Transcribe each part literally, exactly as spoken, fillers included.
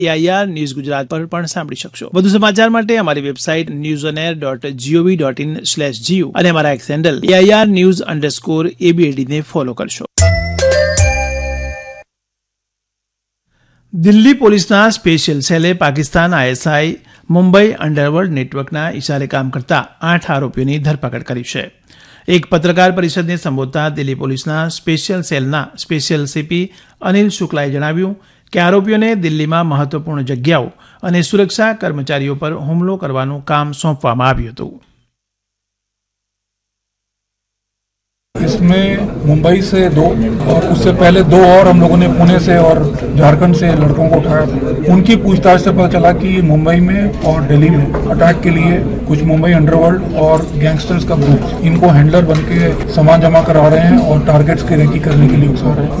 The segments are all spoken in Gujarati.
એઆઈઆર ન્યૂઝ ગુજરાત પર પણ સાંભળી શકશો. વધુ સમાચાર માટે અમારી website news on air dot GOV dot in slash GU અને અમારા x handle AIR news underscore એબીએડી ને ફોલો કરશો. દિલ્હી પોલીસના special સેલે Pakistan ISI Mumbai underworld નેટવર્કના ઇશારે કામ કરતા આઠ આરોપીઓની ધરપકડ કરી છે. એક પત્રકાર પરિષદને સંબોધતા દિલ્હી પોલીસના સ્પેશિયલ સેલના સ્પેશિયલ સીપી અનિલ શુક્લાએ જણાવ્યું કે આરોપીઓને દિલ્હીમાં મહત્વપૂર્ણ જગ્યાઓ અને સુરક્ષા કર્મચારીઓ પર હુમલો કરવાનું કામ સોંપવામાં આવ્યું હતું. इसमें मुंबई से दो और उससे पहले दो और हम लोगों ने पुणे से और झारखंड से लड़कों को उठाया था. उनकी पूछताछ से पता चला कि मुंबई में और दिल्ली में अटैक के लिए कुछ मुंबई अंडरवर्ल्ड और गैंगस्टर्स का ग्रुप इनको हैंडलर बन के सामान जमा करा रहे हैं और टारगेट्स की रेकी करने के लिए उकसा रहे हैं.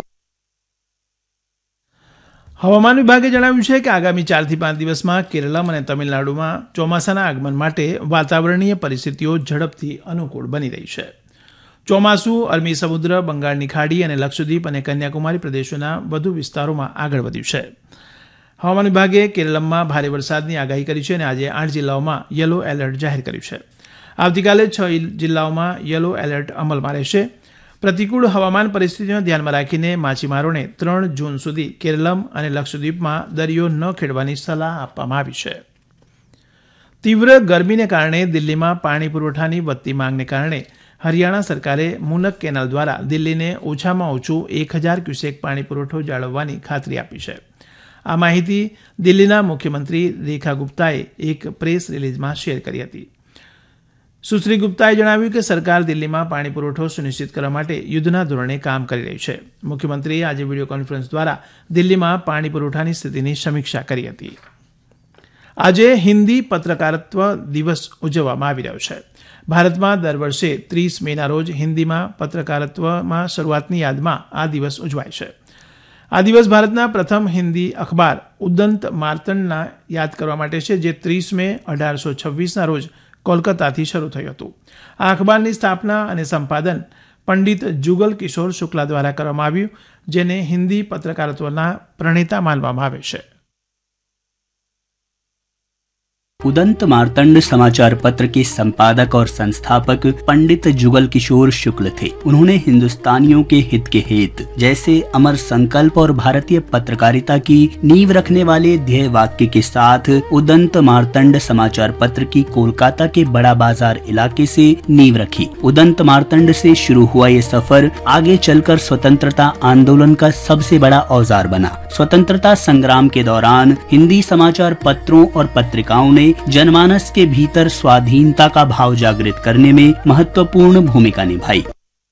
હવામાન વિભાગે જણાવ્યું છે કે આગામી ચારથી પાંચ દિવસમાં કેરળમ અને તમિલનાડુમાં ચોમાસાના આગમન માટે વાતાવરણીય પરિસ્થિતિઓ ઝડપથી અનુકૂળ બની રહી છે. ચોમાસું અરબી સમુદ્ર, બંગાળની ખાડી અને લક્ષદ્વીપ અને કન્યાકુમારી પ્રદેશોના વધુ વિસ્તારોમાં આગળ વધ્યું છે. હવામાન વિભાગે કેરળમમાં ભારે વરસાદની આગાહી કરી છે અને આજે આઠ જિલ્લાઓમાં યલો એલર્ટ જાહેર કર્યું છે. આવતીકાલે છ જિલ્લાઓમાં યલો એલર્ટ અમલમાં રહેશે. પ્રતિકૂળ હવામાન પરિસ્થિતિને ધ્યાનમાં રાખીને માછીમારોને ત્રણ જૂન સુધી કેરળમ અને લક્ષદ્વીપમાં દરિયો ન ખેડવાની સલાહ આપવામાં આવી છે. તીવ્ર ગરમીને કારણે દિલ્હીમાં પાણી પુરવઠાની વધતી માંગને કારણે હરિયાણા સરકારે મુનક કેનાલ દ્વારા દિલ્હીને ઓછામાં ઓછું એક હજાર ક્યુસેક પાણી પુરવઠો જાળવવાની ખાતરી આપી છે. આ માહિતી દિલ્હીના મુખ્યમંત્રી રેખા ગુપ્તાએ એક પ્રેસ રિલીઝમાં શેર કરી હતી. સુશ્રી ગુપ્તાએ જણાવ્યું કે સરકાર દિલ્હીમાં પાણી પુરવઠો સુનિશ્ચિત કરવા માટે યુદ્ધના ધોરણે કામ કરી રહી છે. મુખ્યમંત્રીએ આજે વિડીયો કોન્ફરન્સ દ્વારા દિલ્હીમાં પાણી પુરવઠાની સ્થિતિની સમીક્ષા કરી હતી. આજે હિન્દી પત્રકારત્વ દિવસ ઉજવવામાં આવી રહ્યો છે. ભારતમાં દર વર્ષે ત્રીસ મેના રોજ હિન્દીમાં પત્રકારત્વમાં શરૂઆતની યાદમાં આ દિવસ ઉજવાય છે. આ દિવસ ભારતના પ્રથમ હિન્દી અખબાર ઉદંત માર્તંડના યાદ કરવા માટે છે, જે ત્રીસ મે અઢારસો છવ્વીસના રોજ કોલકાતાથી શરૂ થયું હતું. આ અખબારની સ્થાપના અને સંપાદન પંડિત જુગલ કિશોર શુક્લા દ્વારા કરવામાં આવ્યું, જેને હિન્દી પત્રકારત્વના પ્રણેતા માનવામાં આવે છે. उदंत मार्तंड समाचार पत्र के संपादक और संस्थापक पंडित जुगल किशोर शुक्ल थे. उन्होंने हिंदुस्तानियों के हित के हेत जैसे अमर संकल्प और भारतीय पत्रकारिता की नींव रखने वाले ध्येय वाक्य के साथ उदंत मार्तंड समाचार पत्र की कोलकाता के बड़ा बाजार इलाके से नींव रखी. उदंत मार्तंड से शुरू हुआ ये सफर आगे चलकर स्वतंत्रता आंदोलन का सबसे बड़ा औजार बना. स्वतंत्रता संग्राम के दौरान हिंदी समाचार पत्रों और पत्रिकाओं ने जनमानस के भीतर स्वाधीनता का भाव जागृत करने में महत्वपूर्ण भूमिका निभाई.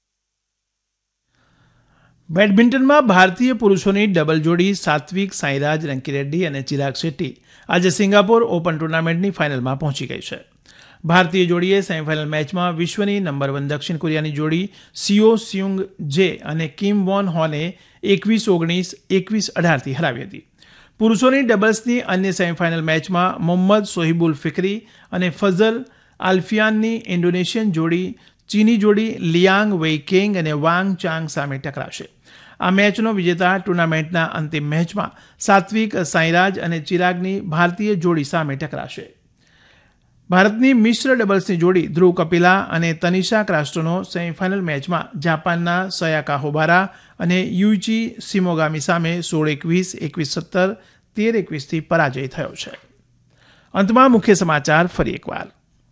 બેડમિન્ટનમાં ભારતીય પુરુષોની ડબલ જોડી સાત્વિક સાંઈરાજ રંકીરેડ્ડી અને ચિરાગ શેટ્ટી આજે સિંગાપોર ઓપન ટુર્નામેન્ટની ફાઇનલમાં પહોંચી ગઈ છે. ભારતીય જોડીએ સેમીફાઇનલ મેચમાં વિશ્વની નંબર વન દક્ષિણ કોરિયાની જોડી સિયો સ્યુંગ જે અને કિમ વોન હોને એકવીસ ઓગણીસ એકવીસ અઢારથી હરાવી હતી. પુરુષોની ડબલ્સની અન્ય સેમીફાઇનલ મેચમાં મોહમ્મદ સોહિબુલ ફિક્રી અને ફઝલ આલ્ફિયાનની ઇન્ડોનેશિયન જોડી ચીની જોડી લિયાંગ વેઇકેંગ અને વાંગ ચાંગ સામે ટકરાશે. આ મેચનો વિજેતા ટુર્નામેન્ટના અંતિમ મેચમાં સાત્વિક સાંઈરાજ અને ચિરાગની ભારતીય જોડી સામે ટકરાશે. ભારતની મિશ્ર ડબલ્સની જોડી ધ્રુવ કપિલા અને તનિષા ક્રાસ્ટોનો સેમીફાઇનલ મેચમાં જાપાનના સયાકા હોબારા અને યુઇચી સિમોગામી સામે સોળ એકવીસ એકવીસ સત્તર તેર એકવીસથી પરાજય થયો છે. અંતમાં મુખ્ય સમાચાર ફરી એકવાર.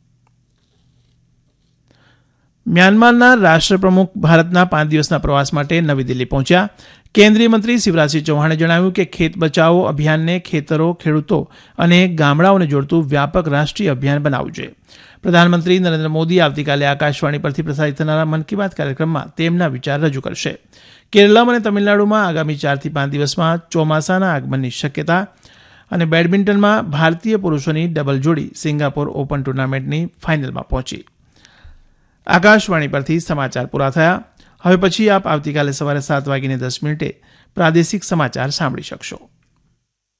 મ્યાનમારના રાષ્ટ્રપ્રમુખ ભારતના પાંચ દિવસના પ્રવાસ માટે નવી દિલ્હી પહોંચ્યા. કેન્દ્રીય મંત્રી શિવરાજસિંહ ચૌહાણે જણાવ્યું કે ખેત બચાવો અભિયાનને ખેતરો, ખેડૂતો અને ગામડાઓને જોડતું વ્યાપક રાષ્ટ્રીય અભિયાન બનાવવું જોઈએ. પ્રધાનમંત્રી નરેન્દ્ર મોદી આવતીકાલે આકાશવાણી પરથી પ્રસારિત થનારા મન કી બાત કાર્યક્રમમાં તેમના વિચાર રજૂ કરશે. કેરળમ અને તમિલનાડુમાં આગામી ચારથી પાંચ દિવસમાં ચોમાસાના આગમનની શક્યતા. અને બેડમિન્ટનમાં ભારતીય પુરુષોની ડબલ જોડી સિંગાપોર ઓપન ટુર્નામેન્ટની ફાઇનલમાં પહોંચી. આકાશવાણી પરથી સમાચાર પૂરા થયા. હવે પછી આપ આવતીકાલે સવારે સાત વાગીને દસ મિનિટે પ્રાદેશિક સમાચાર સાંભળી શકશો.